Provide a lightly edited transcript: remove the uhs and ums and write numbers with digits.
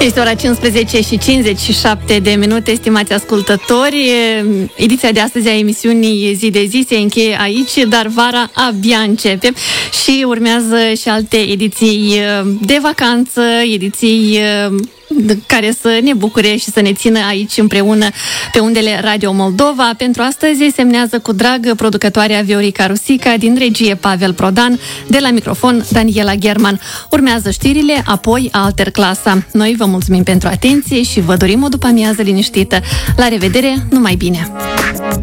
Este ora 15 și 57 de minute, estimați ascultători. Ediția de astăzi a emisiunii Zi de Zi se încheie aici, dar vara abia începe și urmează și alte ediții de vacanță, ediții care să ne bucure și să ne țină aici împreună pe undele Radio Moldova. Pentru astăzi semnează cu drag producătoarea Viorica Rusica, din regie Pavel Prodan, de la microfon Daniela German. Urmează știrile, apoi Alterclasa. Noi vă mulțumim pentru atenție și vă dorim o după-amiază liniștită. La revedere, numai bine!